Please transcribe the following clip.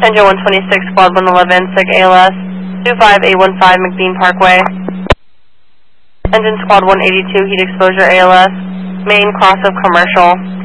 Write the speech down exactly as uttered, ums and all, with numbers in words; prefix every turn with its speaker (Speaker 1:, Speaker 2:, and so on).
Speaker 1: Engine one twenty-six, Squad one eleven, S I G A L S, two five eight one five McBean Parkway. Engine Squad one eighty-two, heat exposure A L S, main cross of commercial.